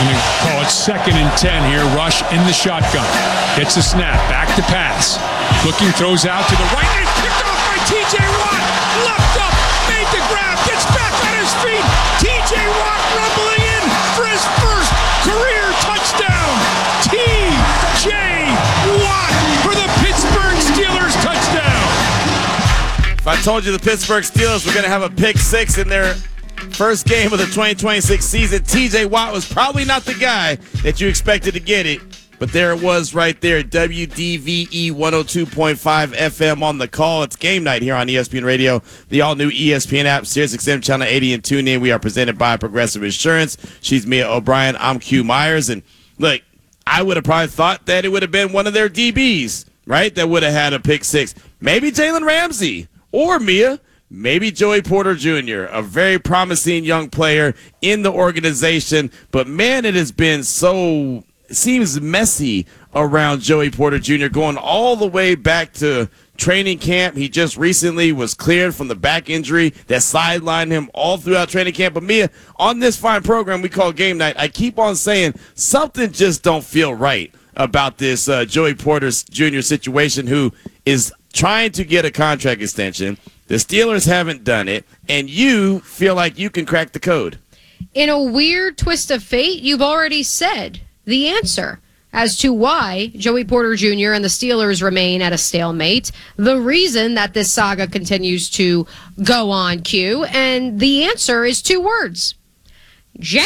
going to call it 2nd and 10 here. Rush in the shotgun. Gets the snap. Back to pass. Looking, throws out to the right. And it's picked off by T.J. Watt. Leapt up, made the grab, gets back on his feet. T.J. Watt rumbling in for his first career touchdown. T.J. Watt for the Pittsburgh Steelers touchdown. If I told you the Pittsburgh Steelers were going to have a pick six in their first game of the 2026 season, T.J. Watt was probably not the guy that you expected to get it. But there it was right there, WDVE 102.5 FM on the call. It's game night here on ESPN Radio, the all-new ESPN app, SiriusXM Channel 80 and TuneIn. We are presented by Progressive Insurance. She's Mia O'Brien. I'm Q Myers. And look, I would have probably thought that it would have been one of their DBs, right, that would have had a pick six. Maybe Jalen Ramsey or Mia. Maybe Joey Porter Jr., a very promising young player in the organization. But, man, it has been so – it seems messy around Joey Porter Jr. going all the way back to training camp. He just recently was cleared from the back injury that sidelined him all throughout training camp. But, Mia, on this fine program we call Game Night, I keep on saying something just don't feel right about this Joey Porter Jr. situation, who is trying to get a contract extension. The Steelers haven't done it, and you feel like you can crack the code. In a weird twist of fate, you've already said the answer as to why Joey Porter Jr. and the Steelers remain at a stalemate, the reason that this saga continues to go on, Q, and the answer is 2 words. Jalen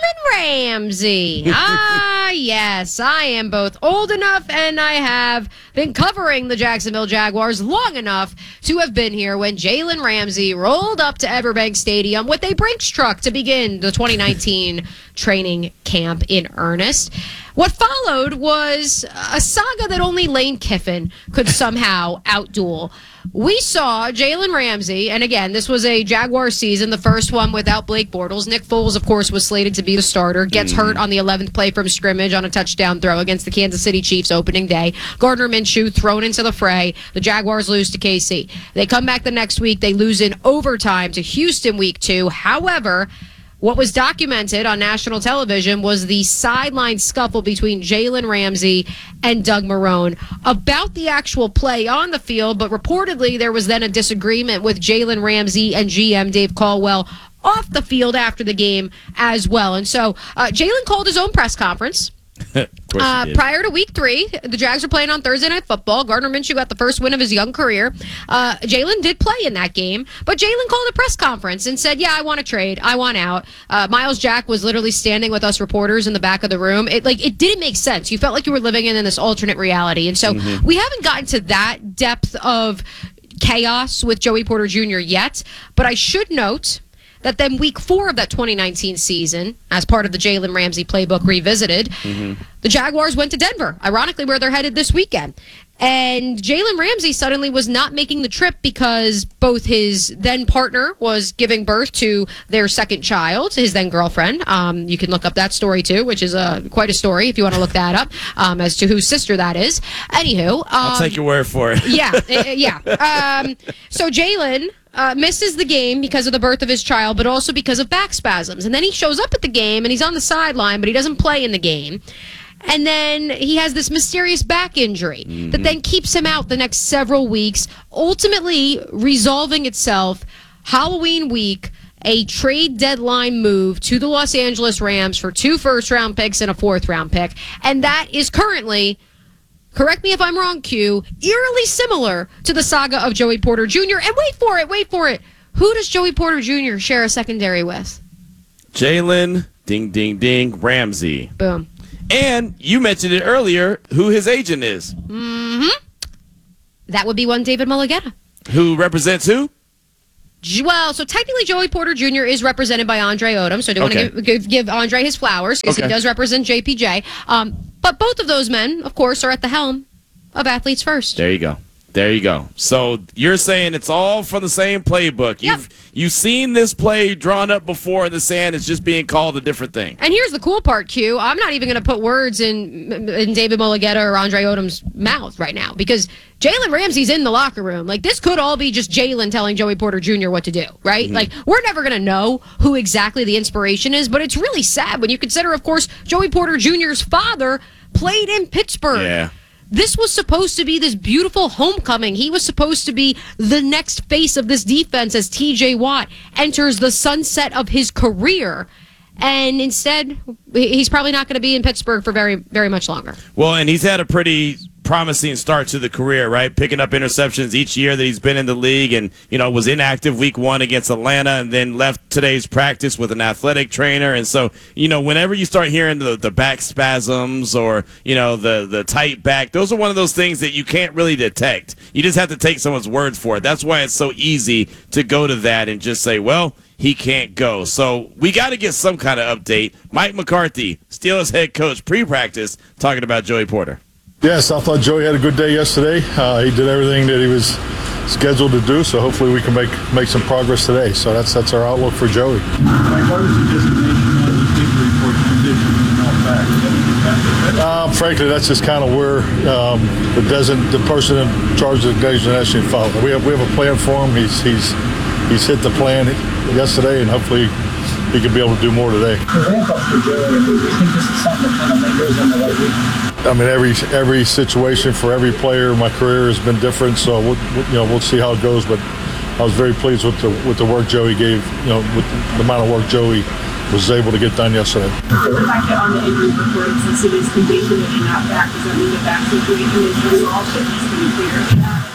Ramsey. Yes, I am both old enough and I have been covering the Jacksonville Jaguars long enough to have been here when Jalen Ramsey rolled up to Everbank Stadium with a Brinks truck to begin the 2019 training camp in earnest. What followed was a saga that only Lane Kiffin could somehow outduel. We saw Jalen Ramsey, and again, this was a Jaguar season, the first one without Blake Bortles. Nick Foles, of course, was slated to be the starter, gets hurt on the 11th play from scrimmage on a touchdown throw against the Kansas City Chiefs opening day. Gardner Minshew thrown into the fray. The Jaguars lose to KC. They come back the next week. They lose in overtime to Houston week 2. However, what was documented on national television was the sideline scuffle between Jalen Ramsey and Doug Marrone about the actual play on the field, but reportedly there was then a disagreement with Jalen Ramsey and GM Dave Caldwell off the field after the game as well. And so Jalen called his own press conference. Prior to week 3, the Jags were playing on Thursday Night Football. Gardner Minshew got the first win of his young career. Jalen did play in that game, but Jalen called a press conference and said, yeah, I want to trade. I want out. Miles Jack was literally standing with us reporters in the back of the room. It didn't make sense. You felt like you were living in this alternate reality. And so we haven't gotten to that depth of chaos with Joey Porter Jr. yet, but I should note that then week 4 of that 2019 season, as part of the Jalen Ramsey playbook revisited, the Jaguars went to Denver, ironically where they're headed this weekend. And Jalen Ramsey suddenly was not making the trip because both his then partner was giving birth to their second child, his then girlfriend. You can look up that story too, which is quite a story if you want to look that up as to whose sister that is. Anywho. I'll take your word for it. Yeah. So Jalen misses the game because of the birth of his child, but also because of back spasms. And then he shows up at the game and he's on the sideline, but he doesn't play in the game. And then he has this mysterious back injury that then keeps him out the next several weeks, ultimately resolving itself Halloween week, a trade deadline move to the Los Angeles Rams for 2 first-round picks and a 4th-round pick. And that is currently, correct me if I'm wrong, Q, eerily similar to the saga of Joey Porter Jr. And wait for it. Who does Joey Porter Jr. share a secondary with? Jalen, ding, ding, ding, Ramsey. Boom. And you mentioned it earlier, who his agent is. That would be one David Mulligetta. Who represents who? Well, so technically Joey Porter Jr. is represented by Andre Odom, so I do want to give Andre his flowers because he does represent JPJ. But both of those men, of course, are at the helm of Athletes First. There you go. There you go. So you're saying it's all from the same playbook. Yep. You've seen this play drawn up before in the sand. It's just being called a different thing. And here's the cool part, Q. I'm not even going to put words in David Mulugeta or Andre Odom's mouth right now because Jalen Ramsey's in the locker room. Like, this could all be just Jalen telling Joey Porter Jr. what to do, right? Like, we're never going to know who exactly the inspiration is, but it's really sad when you consider, of course, Joey Porter Jr.'s father played in Pittsburgh. Yeah. This was supposed to be this beautiful homecoming. He was supposed to be the next face of this defense as TJ Watt enters the sunset of his career. And instead, he's probably not going to be in Pittsburgh for very, very much longer. Well, and he's had a pretty promising start to the career, right? Picking up interceptions each year that he's been in the league and, was inactive week 1 against Atlanta and then left today's practice with an athletic trainer. And so, whenever you start hearing the back spasms or, the tight back, those are one of those things that you can't really detect. You just have to take someone's word for it. That's why it's so easy to go to that and just say, well, he can't go. So we got to get some kind of update. Mike McCarthy, Steelers head coach, pre-practice, talking about Joey Porter. Yes, I thought Joey had a good day yesterday. He did everything that he was scheduled to do, so hopefully we can make some progress today. So that's our outlook for Joey. Frankly, that's just kind of where the person in charge of the designation follows. We have a plan for him. He's hit the plan yesterday, and hopefully he can be able to do more today. I mean, every situation for every player in my career has been different, so we'll see how it goes. But I was very pleased with the work Joey gave, with the amount of work Joey was able to get done yesterday. The fact that on the injury report, since it is conditioned and not back, does that mean the back situation is resolved? It needs to be clear.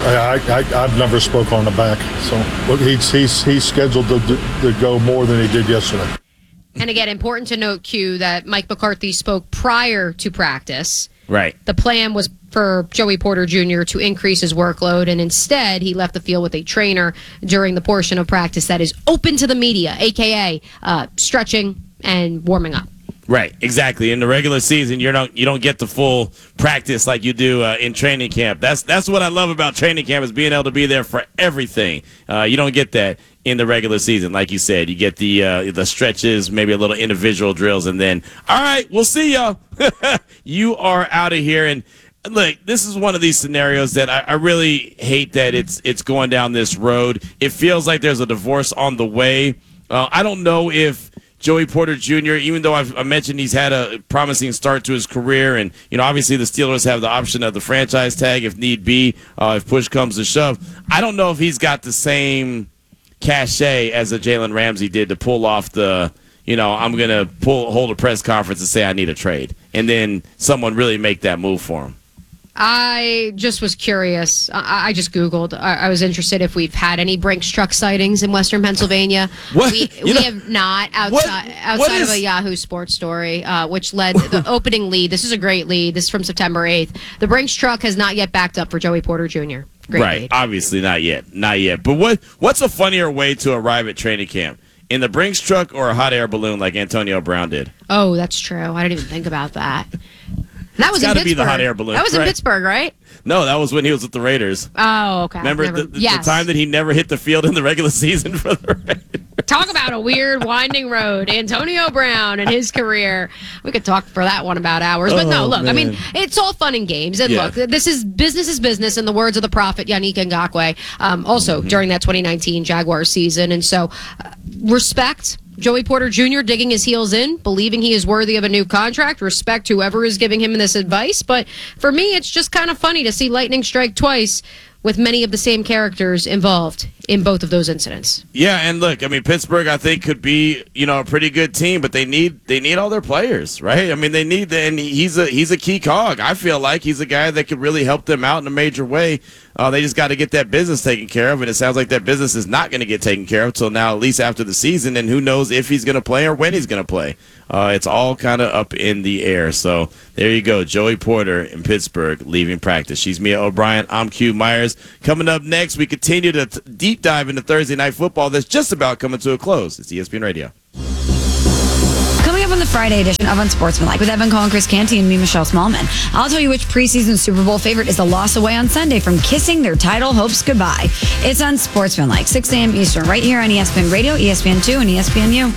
I've never spoke on the back, so he's scheduled to go more than he did yesterday. And again, important to note, Q, that Mike McCarthy spoke prior to practice. Right. The plan was for Joey Porter Jr. to increase his workload, and instead he left the field with a trainer during the portion of practice that is open to the media, a.k.a. Stretching and warming up. Right, exactly. In the regular season, you don't get the full practice like you do in training camp. That's what I love about training camp is being able to be there for everything. You don't get that in the regular season, like you said. You get the stretches, maybe a little individual drills, and then, all right, we'll see y'all. You are out of here. And look, this is one of these scenarios that I really hate that it's going down this road. It feels like there's a divorce on the way. I don't know if Joey Porter Jr., even though I mentioned he's had a promising start to his career, and obviously the Steelers have the option of the franchise tag if need be, if push comes to shove. I don't know if he's got the same cachet as a Jalen Ramsey did to pull off the, I'm going to hold a press conference and say I need a trade, and then someone really make that move for him. I just was curious. I just Googled. I was interested if we've had any Brinks truck sightings in Western Pennsylvania. What? We have not outside of a Yahoo Sports story, which led the opening lead. This is a great lead. This is from September 8th. The Brinks truck has not yet backed up for Joey Porter Jr. Great right. lead. Obviously not yet. But what's a funnier way to arrive at training camp? In the Brinks truck or a hot air balloon like Antonio Brown did? Oh, that's true. I didn't even think about that. That was in Pittsburgh. Be the hot air balloon. That was in Pittsburgh, right? No, that was when he was with the Raiders. Oh, okay. Remember the time that he never hit the field in the regular season for the Raiders? Talk about a weird winding road. Antonio Brown and his career. We could talk for that one about hours. But no, look, man. I mean, it's all fun and games. And look, this is business in the words of the prophet, Yannick Ngakoue, also during that 2019 Jaguars season. And so, respect. Joey Porter Jr. digging his heels in, believing he is worthy of a new contract. Respect whoever is giving him this advice. But for me, it's just kind of funny to see lightning strike twice with many of the same characters involved in both of those incidents. Yeah, and look, I mean, Pittsburgh, I think, could be, a pretty good team, but they need all their players, right? I mean, and he's a key cog. I feel like he's a guy that could really help them out in a major way. They just got to get that business taken care of, and it sounds like that business is not going to get taken care of till now, at least after the season, and who knows if he's going to play or when he's going to play. It's all kind of up in the air. So there you go, Joey Porter in Pittsburgh leaving practice. She's Mia O'Brien. I'm Q Myers. Coming up next, we continue to deep dive into Thursday Night Football that's just about coming to a close. It's ESPN Radio. Coming up on the Friday edition of Unsportsmanlike with Evan Cohen, Chris Canty, and me, Michelle Smallman. I'll tell you which preseason Super Bowl favorite is a loss away on Sunday from kissing their title hopes goodbye. It's Unsportsmanlike, 6 a.m. Eastern, right here on ESPN Radio, ESPN2, and ESPNU.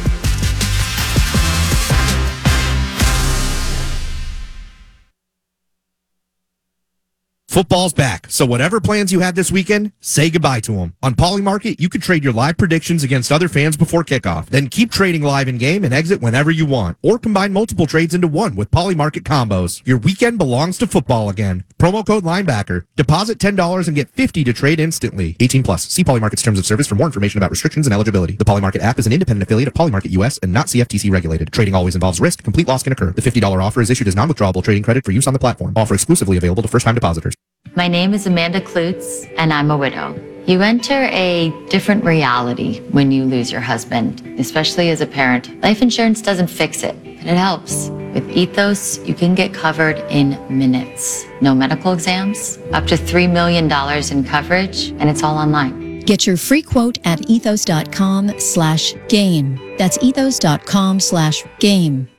Football's back, so whatever plans you had this weekend, say goodbye to them. On Polymarket, you can trade your live predictions against other fans before kickoff. Then keep trading live in-game and exit whenever you want. Or combine multiple trades into one with Polymarket combos. Your weekend belongs to football again. Promo code linebacker. Deposit $10 and get $50 to trade instantly. 18 plus. See Polymarket's terms of service for more information about restrictions and eligibility. The Polymarket app is an independent affiliate of Polymarket US and not CFTC regulated. Trading always involves risk. Complete loss can occur. The $50 offer is issued as non-withdrawable trading credit for use on the platform. Offer exclusively available to first-time depositors. My name is Amanda Klutz, and I'm a widow. You enter a different reality when you lose your husband, especially as a parent. Life insurance doesn't fix it, but it helps. With Ethos, you can get covered in minutes. No medical exams, up to $3 million in coverage, and it's all online. Get your free quote at ethos.com/game. That's ethos.com/game.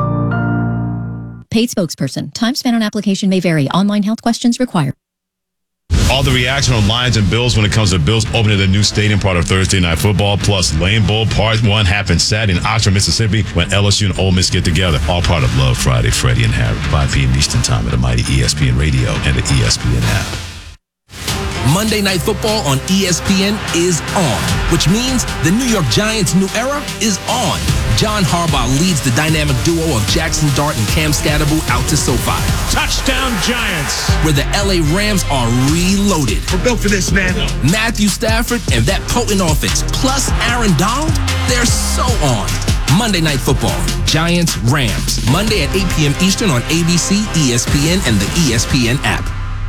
Paid spokesperson. Time spent on application may vary. Online health questions required. All the reaction on Lions and Bills when it comes to Bills opening the new stadium, part of Thursday Night Football, plus Lane Bowl Part 1 happens Saturday in Oxford, Mississippi, when LSU and Ole Miss get together. All part of Love Friday, Freddie and Harry, 5 p.m. Eastern Time at the mighty ESPN Radio and the ESPN app. Monday Night Football on ESPN is on, which means the New York Giants' new era is on. John Harbaugh leads the dynamic duo of Jackson Dart and Cam Scatterbo out to SoFi. Touchdown Giants! Where the LA Rams are reloaded. We're built for this, man. Matthew Stafford and that potent offense, plus Aaron Donald, they're so on. Monday Night Football, Giants, Rams. Monday at 8 p.m. Eastern on ABC, ESPN, and the ESPN app.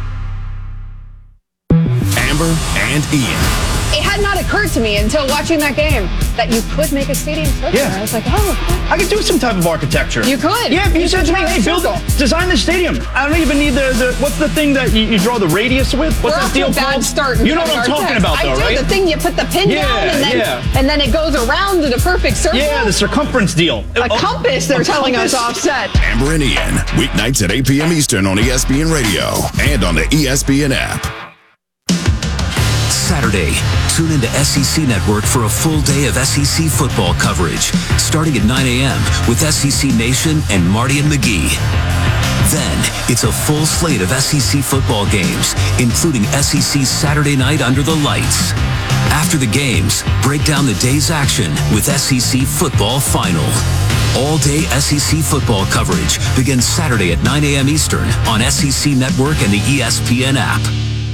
Amber and Ian. It had not occurred to me until watching that game that you could make a stadium circle. Yeah. I was like, oh. I could do some type of architecture. You could. Yeah, if you said to me, hey, design the stadium. I don't even need the what's the thing that you draw the radius with? What's that deal called? Start. You know what I'm talking about, though, right? I do. The thing you put the pin down and then it goes around to the perfect circle. Yeah, the circumference deal. A compass, they're telling us offset. Amber and Ian, weeknights at 8 p.m. Eastern on ESPN Radio and on the ESPN app. Saturday, tune into SEC Network for a full day of SEC football coverage, starting at 9 a.m. with SEC Nation and Marty and McGee. Then, it's a full slate of SEC football games, including SEC Saturday Night Under the Lights. After the games, break down the day's action with SEC Football Final. All-day SEC football coverage begins Saturday at 9 a.m. Eastern on SEC Network and the ESPN app.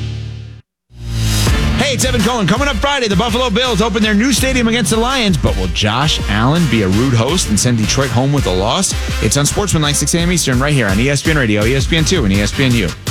Hey, it's Evan Cohen. Coming up Friday, the Buffalo Bills open their new stadium against the Lions, but will Josh Allen be a rude host and send Detroit home with a loss? It's Unsportsmanlike, 6 a.m. Eastern, right here on ESPN Radio, ESPN2, and ESPNU.